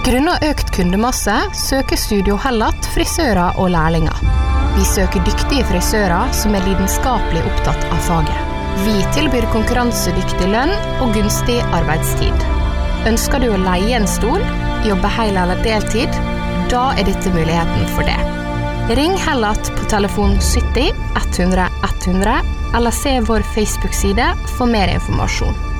Grunnet økt kundemasse søker Studio Hellat frisører og lærlinger. Vi søker dyktige frisører som lidenskapelig opptatt av faget. Vi tilbyr konkurransedyktig lønn og gunstig arbeidstid. Ønsker du å leie en stol, jobbe hel eller deltid? Da dette muligheten for det. Ring Hellat på telefon 70 100 100 eller se vår Facebook-side for mer informasjon.